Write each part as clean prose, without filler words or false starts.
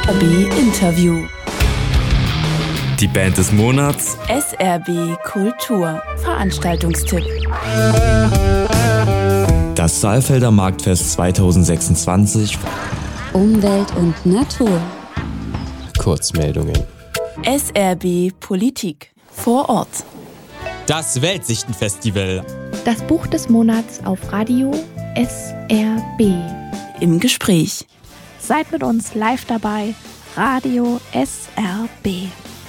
SRB Interview. Die Band des Monats. SRB Kultur. Veranstaltungstipp. Das Saalfelder Marktfest 2026. Umwelt und Natur. Kurzmeldungen. SRB Politik. Vor Ort. Das Weltsichtenfestival. Das Buch des Monats auf Radio SRB. Im Gespräch. Seid mit uns live dabei. Radio SRB.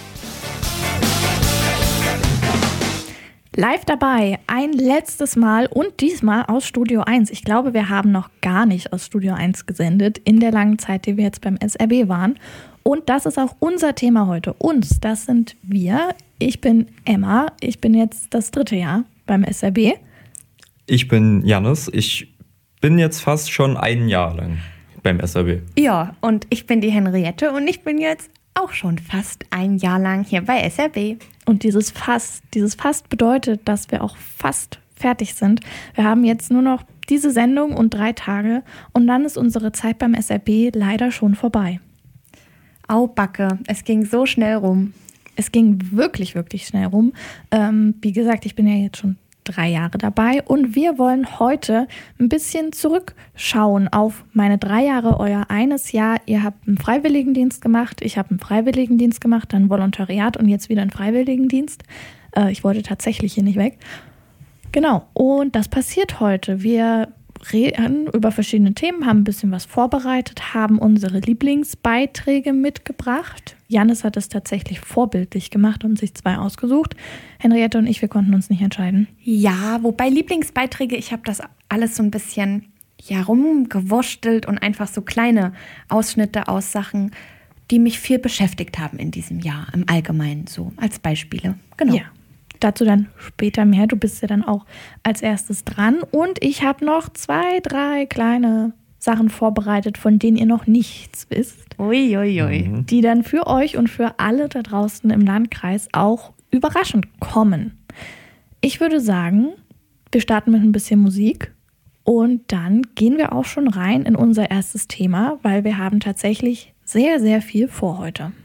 Live dabei, ein letztes Mal und diesmal aus Studio 1. Ich glaube, wir haben noch gar nicht aus Studio 1 gesendet in der langen Zeit, die wir jetzt beim SRB waren. Und das ist auch unser Thema heute. Uns, das sind wir. Ich bin Emma, ich bin jetzt das 3. Jahr beim SRB. Ich bin Jannis, ich bin jetzt fast schon 1 Jahr lang beim SRB. Ja, und ich bin die Henriette und ich bin jetzt auch schon fast 1 Jahr lang hier bei SRB. Und dieses fast bedeutet, dass wir auch fast fertig sind. Wir haben jetzt nur noch diese Sendung und 3 Tage und dann ist unsere Zeit beim SRB leider schon vorbei. Au Backe, es ging so schnell rum. Es ging wirklich, wirklich schnell rum. Wie gesagt, ich bin ja jetzt schon 3 Jahre dabei und wir wollen heute ein bisschen zurückschauen auf meine 3 Jahre, euer eines Jahr. Ihr habt einen Freiwilligendienst gemacht, ich habe einen Freiwilligendienst gemacht, dann Volontariat und jetzt wieder einen Freiwilligendienst. Ich wollte tatsächlich hier nicht weg. Genau, und das passiert heute. Wir reden über verschiedene Themen, haben ein bisschen was vorbereitet, haben unsere Lieblingsbeiträge mitgebracht. Jannis hat es tatsächlich vorbildlich gemacht und sich 2 ausgesucht. Henriette und ich, wir konnten uns nicht entscheiden. Ja, wobei Lieblingsbeiträge, ich habe das alles so ein bisschen rumgewurstelt und einfach so kleine Ausschnitte aus Sachen, die mich viel beschäftigt haben in diesem Jahr, im Allgemeinen so als Beispiele. Genau. Ja. Dazu dann später mehr. Du bist ja dann auch als erstes dran. Und ich habe noch 2, 3 kleine Sachen vorbereitet, von denen ihr noch nichts wisst. Uiuiui. Die dann für euch und für alle da draußen im Landkreis auch überraschend kommen. Ich würde sagen, wir starten mit ein bisschen Musik. Und dann gehen wir auch schon rein in unser erstes Thema, weil wir haben tatsächlich sehr, sehr viel vor heute.